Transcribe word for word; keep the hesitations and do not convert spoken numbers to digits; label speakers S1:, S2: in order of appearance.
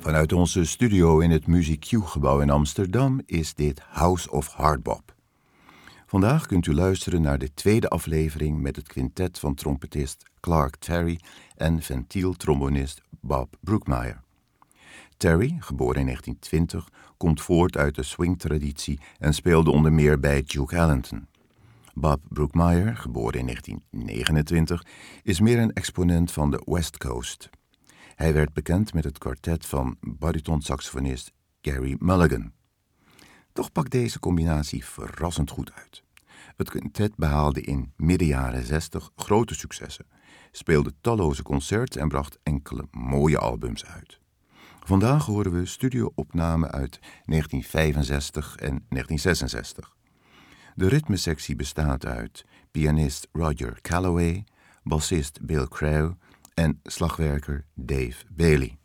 S1: Vanuit onze studio in het Music Q-gebouw in Amsterdam is dit House of Hardbop. Vandaag kunt u luisteren naar de tweede aflevering met het quintet van trompetist Clark Terry en ventieltrombonist Bob Brookmeyer. Terry, geboren in negentien twintig, komt voort uit de swingtraditie en speelde onder meer bij Duke Ellington. Bob Brookmeyer, geboren in negentien negenentwintig, is meer een exponent van de West Coast. Hij werd bekend met het kwartet van baritonsaxofonist Gary Mulligan. Toch pakt deze combinatie verrassend goed uit. Het quintet behaalde in midden jaren zestig grote successen, speelde talloze concerten en bracht enkele mooie albums uit. Vandaag horen we studio-opnamen uit negentien vijfenzestig en negentien zesenzestig. De ritmesectie bestaat uit pianist Roger Calloway, bassist Bill Crow en slagwerker Dave Bailey.